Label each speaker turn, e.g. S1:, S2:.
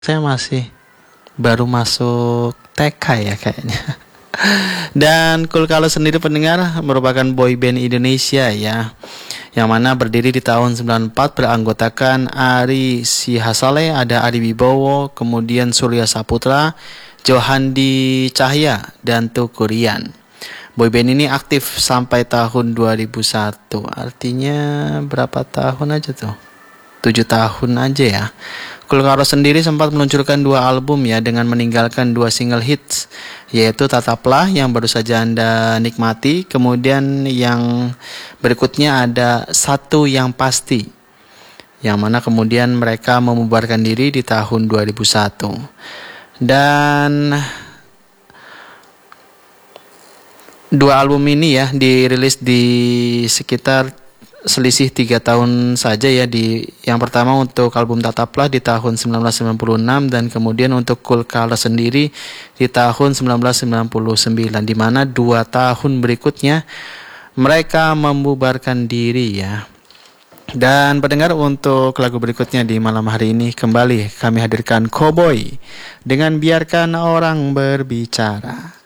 S1: Saya masih baru masuk TK ya kayaknya. Dan Cool Colors sendiri pendengar merupakan boy band Indonesia ya, yang mana berdiri di tahun 94, beranggotakan Ari Sihasale, ada Ari Wibowo, kemudian Surya Saputra, Johandi Cahya, dan Tuku Rian. Boyband ini aktif sampai tahun 2001. Artinya berapa tahun aja tuh? 7 tahun aja ya. Cool Colors sendiri sempat meluncurkan 2 album ya, dengan meninggalkan 2 single hits, yaitu Tataplah yang baru saja Anda nikmati, kemudian yang berikutnya ada Satu Yang Pasti, yang mana kemudian mereka membubarkan diri di tahun 2001. Dan 2 album ini ya dirilis di sekitar selisih 3 tahun saja ya. Di yang pertama untuk album Tataplah di tahun 1996, dan kemudian untuk Cool Colors sendiri di tahun 1999, di mana 2 tahun berikutnya mereka membubarkan diri ya. Dan pendengar, untuk lagu berikutnya di malam hari ini kembali kami hadirkan Cowboy dengan Biarkan Orang Berbicara.